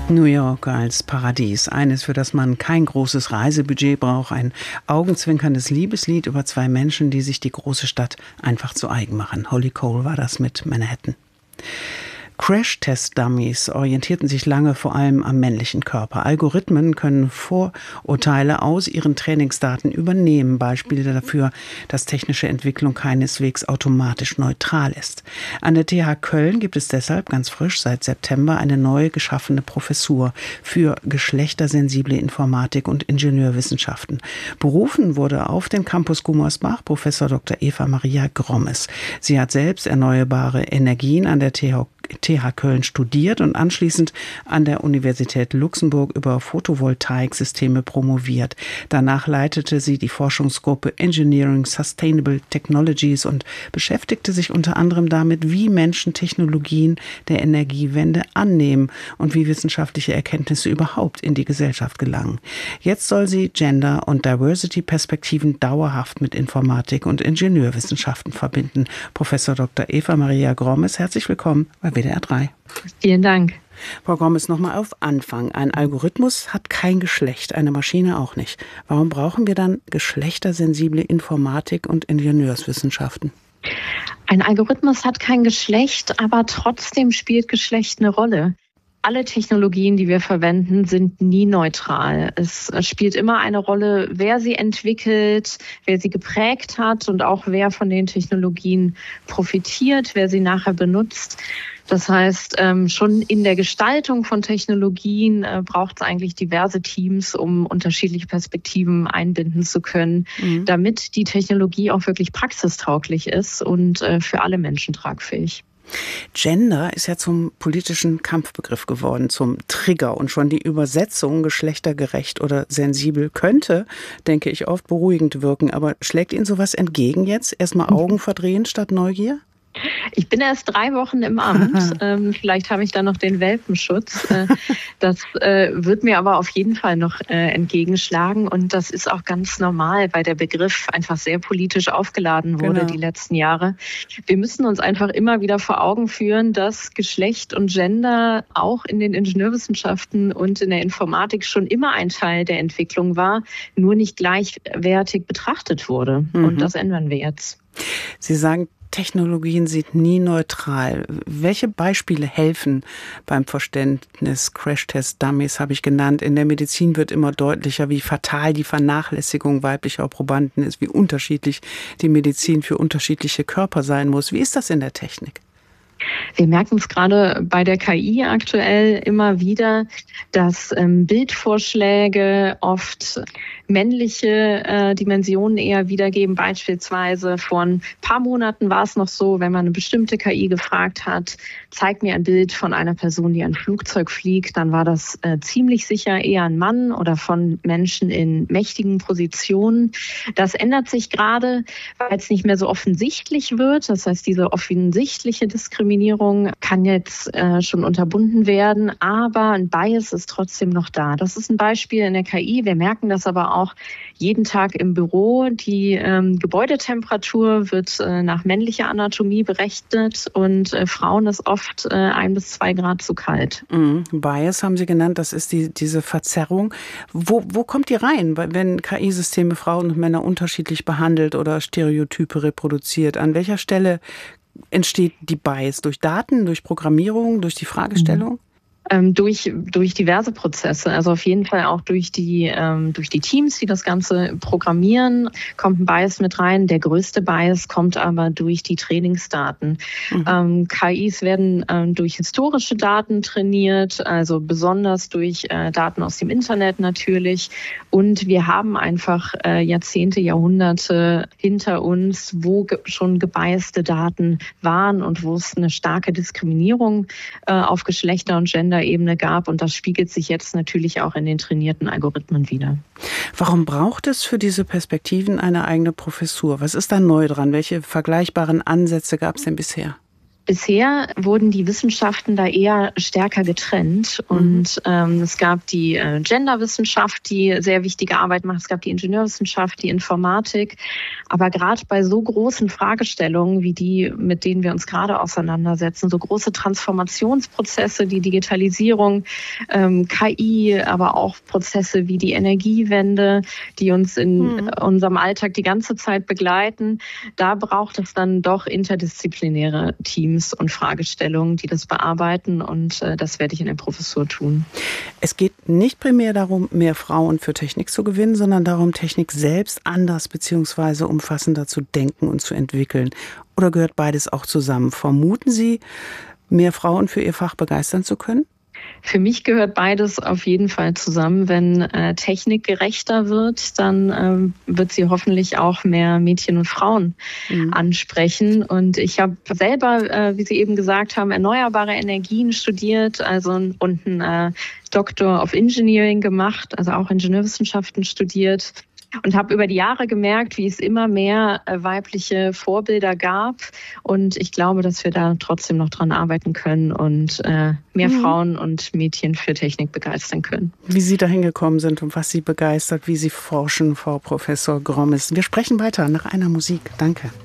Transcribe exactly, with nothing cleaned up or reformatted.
New York als Paradies, eines, für das man kein großes Reisebudget braucht, ein augenzwinkerndes Liebeslied über zwei Menschen, die sich die große Stadt einfach zu eigen machen. Holly Cole war das mit Manhattan. Crash-Test-Dummies orientierten sich lange vor allem am männlichen Körper. Algorithmen können Vorurteile aus ihren Trainingsdaten übernehmen. Beispiele dafür, dass technische Entwicklung keineswegs automatisch neutral ist. An der T H Köln gibt es deshalb ganz frisch seit September eine neu geschaffene Professur für geschlechtersensible Informatik und Ingenieurwissenschaften. Berufen wurde auf dem Campus Gummersbach Professor Doktor Eva Maria Grommes. Sie hat selbst erneuerbare Energien an der T H Köln studiert und anschließend an der Universität Luxemburg über Photovoltaiksysteme promoviert. Danach leitete sie die Forschungsgruppe Engineering Sustainable Technologies und beschäftigte sich unter anderem damit, wie Menschen Technologien der Energiewende annehmen und wie wissenschaftliche Erkenntnisse überhaupt in die Gesellschaft gelangen. Jetzt soll sie Gender- und Diversity-Perspektiven dauerhaft mit Informatik und Ingenieurwissenschaften verbinden. Professor Doktor Eva Maria Grommes, herzlich willkommen bei W D R drei. Vielen Dank. Frau Grommes, nochmal auf Anfang. Ein Algorithmus hat kein Geschlecht, eine Maschine auch nicht. Warum brauchen wir dann geschlechtersensible Informatik und Ingenieurswissenschaften? Ein Algorithmus hat kein Geschlecht, aber trotzdem spielt Geschlecht eine Rolle. Alle Technologien, die wir verwenden, sind nie neutral. Es spielt immer eine Rolle, wer sie entwickelt, wer sie geprägt hat und auch wer von den Technologien profitiert, wer sie nachher benutzt. Das heißt, schon in der Gestaltung von Technologien braucht es eigentlich diverse Teams, um unterschiedliche Perspektiven einbinden zu können, mhm. damit die Technologie auch wirklich praxistauglich ist und für alle Menschen tragfähig. Gender ist ja zum politischen Kampfbegriff geworden, zum Trigger. Und schon die Übersetzung geschlechtergerecht oder sensibel könnte, denke ich, oft beruhigend wirken. Aber schlägt Ihnen sowas entgegen jetzt? Erstmal Augen verdrehen statt Neugier? Ich bin erst drei Wochen im Amt. ähm, vielleicht habe ich da noch den Welpenschutz. Äh, das äh, wird mir aber auf jeden Fall noch äh, entgegenschlagen. Und das ist auch ganz normal, weil der Begriff einfach sehr politisch aufgeladen wurde genau. die letzten Jahre. Wir müssen uns einfach immer wieder vor Augen führen, dass Geschlecht und Gender auch in den Ingenieurwissenschaften und in der Informatik schon immer ein Teil der Entwicklung war, nur nicht gleichwertig betrachtet wurde. Mhm. Und das ändern wir jetzt. Sie sagen, Technologien sind nie neutral. Welche Beispiele helfen beim Verständnis? Crash-Test-Dummies habe ich genannt. In der Medizin wird immer deutlicher, wie fatal die Vernachlässigung weiblicher Probanden ist, wie unterschiedlich die Medizin für unterschiedliche Körper sein muss. Wie ist das in der Technik? Wir merken es gerade bei der K I aktuell immer wieder, dass ähm, Bildvorschläge oft männliche äh, Dimensionen eher wiedergeben. Beispielsweise vor ein paar Monaten war es noch so, wenn man eine bestimmte K I gefragt hat, zeig mir ein Bild von einer Person, die ein Flugzeug fliegt, dann war das äh, ziemlich sicher eher ein Mann oder von Menschen in mächtigen Positionen. Das ändert sich gerade, weil es nicht mehr so offensichtlich wird. Das heißt, diese offensichtliche Diskriminierung kann jetzt äh, schon unterbunden werden, aber ein Bias ist trotzdem noch da. Das ist ein Beispiel in der K I. Wir merken das aber auch jeden Tag im Büro. Die ähm, Gebäudetemperatur wird äh, nach männlicher Anatomie berechnet und äh, Frauen ist oft äh, ein bis zwei Grad zu kalt. Mhm. Bias haben Sie genannt, das ist die, diese Verzerrung. Wo, wo kommt die rein, wenn K I-Systeme Frauen und Männer unterschiedlich behandelt oder Stereotype reproduziert? An welcher Stelle entsteht die Bias? Durch Daten, durch Programmierung, durch die Fragestellung? Mhm. Ähm, durch, durch diverse Prozesse, also auf jeden Fall auch durch die, ähm, durch die Teams, die das Ganze programmieren, kommt ein Bias mit rein. Der größte Bias kommt aber durch die Trainingsdaten. Mhm. Ähm, K Is werden ähm, durch historische Daten trainiert, also besonders durch äh, Daten aus dem Internet natürlich. Und wir haben einfach äh, Jahrzehnte, Jahrhunderte hinter uns, wo ge- schon gebiaste Daten waren und wo es eine starke Diskriminierung äh, auf Geschlechter und Gender Ebene gab und das spiegelt sich jetzt natürlich auch in den trainierten Algorithmen wider. Warum braucht es für diese Perspektiven eine eigene Professur? Was ist da neu dran? Welche vergleichbaren Ansätze gab es denn bisher? Bisher wurden die Wissenschaften da eher stärker getrennt und mhm. ähm, es gab die äh, Genderwissenschaft, die sehr wichtige Arbeit macht, es gab die Ingenieurwissenschaft, die Informatik, aber gerade bei so großen Fragestellungen wie die, mit denen wir uns gerade auseinandersetzen, so große Transformationsprozesse, die Digitalisierung, ähm, K I, aber auch Prozesse wie die Energiewende, die uns in mhm. unserem Alltag die ganze Zeit begleiten, da braucht es dann doch interdisziplinäre Teams und Fragestellungen, die das bearbeiten und äh, das werde ich in der Professur tun. Es geht nicht primär darum, mehr Frauen für Technik zu gewinnen, sondern darum, Technik selbst anders bzw. umfassender zu denken und zu entwickeln. Oder gehört beides auch zusammen? Vermuten Sie, mehr Frauen für ihr Fach begeistern zu können? Für mich gehört beides auf jeden Fall zusammen. Wenn äh, Technik gerechter wird, dann ähm, wird sie hoffentlich auch mehr Mädchen und Frauen mhm. ansprechen. Und ich habe selber, äh, wie Sie eben gesagt haben, erneuerbare Energien studiert, also und einen äh, Doctor of Engineering gemacht, also auch Ingenieurwissenschaften studiert. Und habe über die Jahre gemerkt, wie es immer mehr äh, weibliche Vorbilder gab. Und ich glaube, dass wir da trotzdem noch dran arbeiten können und äh, mehr mhm. Frauen und Mädchen für Technik begeistern können. Wie Sie dahin gekommen sind und was Sie begeistert, wie Sie forschen, Frau Professor Grommes. Wir sprechen weiter nach einer Musik. Danke.